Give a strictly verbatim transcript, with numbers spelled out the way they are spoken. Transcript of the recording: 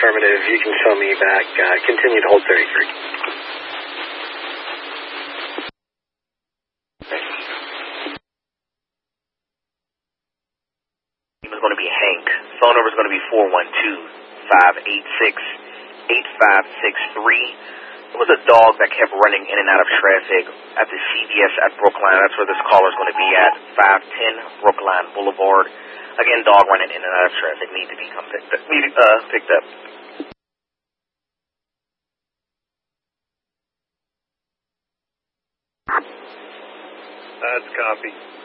affirmative. You can show me back. Uh, continue to hold thirty-three. Name is going to be Hank. Phone number is going to be four one two, five eight six, eight five six three. It was a dog that kept running in and out of traffic at the C V S at Brookline. That's where this caller is going to be at, five ten Brookline Boulevard. Again, dog running in and out of traffic. Need to be come picked up. Need, uh, picked up. That's copy.